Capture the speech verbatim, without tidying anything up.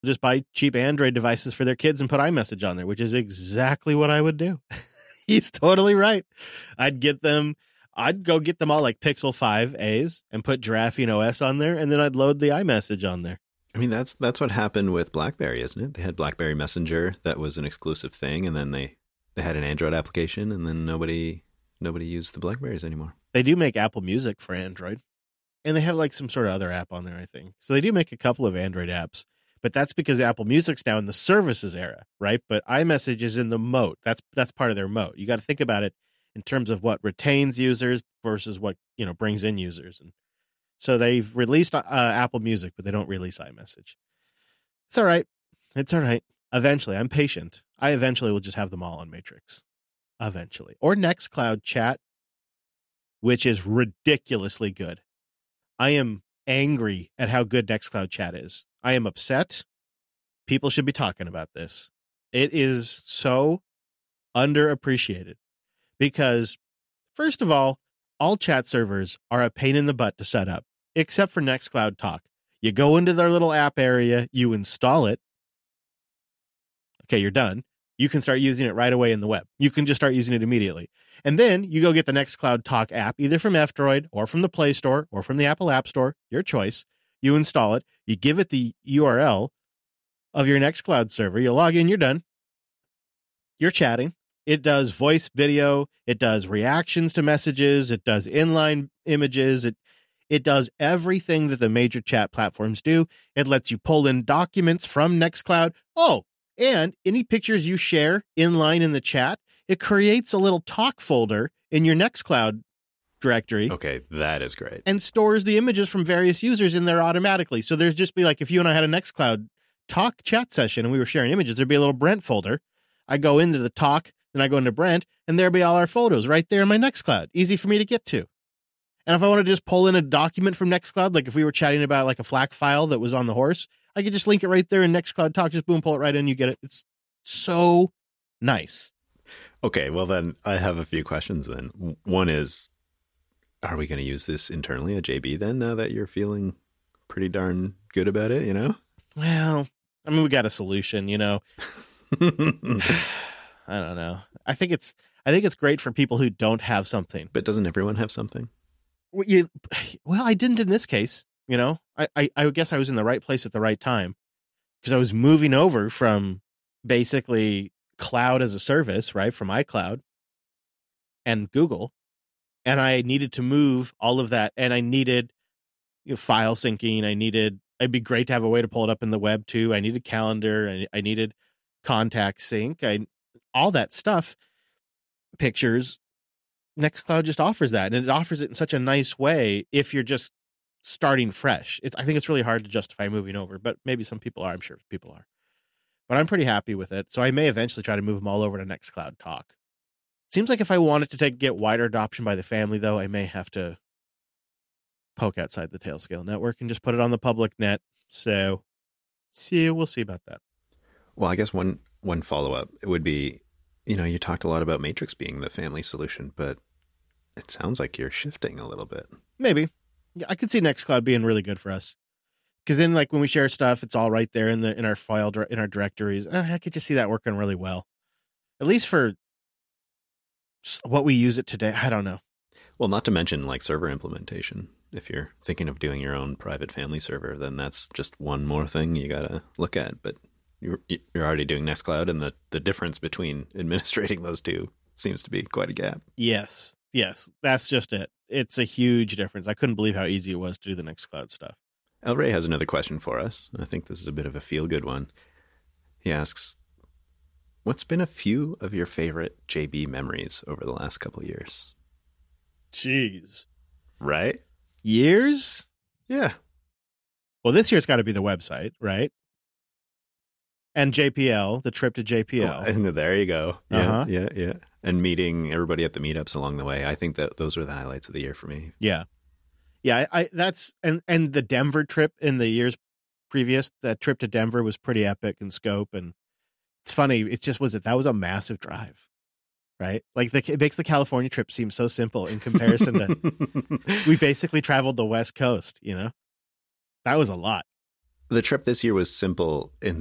just buy cheap Android devices for their kids and put iMessage on there, which is exactly what I would do. He's totally right. I'd get them, I'd go get them all like Pixel five A's and put Giraffing O S on there, and then I'd load the iMessage on there. I mean, that's that's what happened with BlackBerry, isn't it? They had BlackBerry Messenger that was an exclusive thing, and then they, they had an Android application, and then nobody nobody used the BlackBerries anymore. They do make Apple Music for Android, and they have like some sort of other app on there, I think. So they do make a couple of Android apps. But that's because Apple Music's now in the services era, right? But iMessage is in the moat. That's that's part of their moat. You got to think about it in terms of what retains users versus what, you know, brings in users. And so they've released uh, Apple Music, but they don't release iMessage. It's all right. It's all right. Eventually, I'm patient. I eventually will just have them all on Matrix. Eventually. Or Nextcloud Chat, which is ridiculously good. I am angry at how good Nextcloud Chat is. I am upset. People should be talking about this. It is so underappreciated because, first of all, all chat servers are a pain in the butt to set up, except for Nextcloud Talk. You go into their little app area, you install it. Okay, you're done. You can start using it right away in the web. You can just start using it immediately. And then you go get the Nextcloud Talk app, either from F-Droid or from the Play Store or from the Apple App Store, your choice. You install it, you give it the U R L of your Nextcloud server, you log in, you're done. You're chatting. It does voice, video, it does reactions to messages, it does inline images, it it does everything that the major chat platforms do. It lets you pull in documents from Nextcloud. Oh, and any pictures you share inline in the chat, it creates a little talk folder in your Nextcloud directory. Okay, that is great. And stores the images from various users in there automatically. So there's just be like, if you and I had a Nextcloud talk chat session and we were sharing images, there'd be a little Brent folder. I go into the talk, then I go into Brent, and there'd be all our photos right there in my Nextcloud. Easy for me to get to. And if I want to just pull in a document from Nextcloud, like if we were chatting about like a FLAC file that was on the horse, I could just link it right there in Nextcloud Talk, just boom, pull it right in, you get it. It's so nice. Okay, well then I have a few questions then. One is, are we going to use this internally at J B then, now that you're feeling pretty darn good about it, you know? Well, I mean, we got a solution, you know. I don't know. I think it's I think it's great for people who don't have something. But doesn't everyone have something? Well, you, well I didn't in this case, you know. I, I, I guess I was in the right place at the right time because I was moving over from basically cloud as a service, right, from iCloud and Google. And I needed to move all of that. And I needed, you know, file syncing. I needed, it'd be great to have a way to pull it up in the web too. I needed calendar. I, I needed contact sync. I, all that stuff, pictures. Nextcloud just offers that. And it offers it in such a nice way if you're just starting fresh. It's, I think it's really hard to justify moving over, but maybe some people are. I'm sure people are. But I'm pretty happy with it. So I may eventually try to move them all over to Nextcloud Talk. Seems like if I wanted to take, get wider adoption by the family, though, I may have to poke outside the Tailscale network and just put it on the public net. So, see, we'll see about that. Well, I guess one one follow-up it would be, you know, you talked a lot about Matrix being the family solution, but it sounds like you're shifting a little bit. Maybe. Yeah, I could see Nextcloud being really good for us. Because then, like, when we share stuff, it's all right there in the in our file, in our directories. I could just see that working really well. At least for what we use it today. I don't know. Well, not to mention like server implementation. If you're thinking of doing your own private family server, then that's just one more thing you got to look at. But you're, you're already doing Nextcloud, and the, the difference between administrating those two seems to be quite a gap. Yes. Yes. That's just it. It's a huge difference. I couldn't believe how easy it was to do the Nextcloud stuff. El Rey has another question for us. I think this is a bit of a feel-good one. He asks, what's been a few of your favorite J B memories over the last couple of years? Jeez. Right? Years? Yeah. Well, this year's got to be the website, right? And J P L, the trip to J P L. Oh, and there you go. Yeah, uh-huh. yeah, yeah. And meeting everybody at the meetups along the way. I think that those are the highlights of the year for me. Yeah. Yeah, I, I that's and, and the Denver trip in the years previous, that trip to Denver was pretty epic in scope. And it's funny, it just was, that was a massive drive, right? Like the, it makes the California trip seem so simple in comparison to, we basically traveled the West Coast, you know? That was a lot. the trip this year was simple in